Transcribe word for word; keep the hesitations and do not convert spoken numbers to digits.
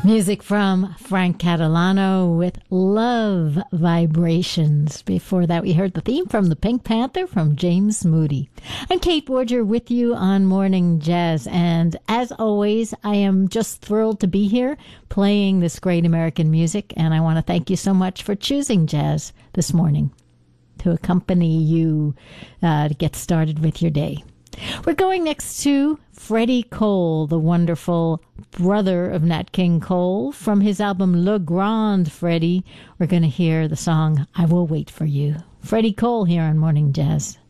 Music from Frank Catalano with Love Vibrations. Before that, we heard the theme from the Pink Panther from James Moody. I'm Kate Borger with you on Morning Jazz. And as always, I am just thrilled to be here playing this great American music. And I want to thank you so much for choosing jazz this morning to accompany you uh, to get started with your day. We're going next to Freddie Cole, the wonderful brother of Nat King Cole. From his album Le Grand Freddie, we're going to hear the song I Will Wait for You. Freddie Cole here on Morning Jazz.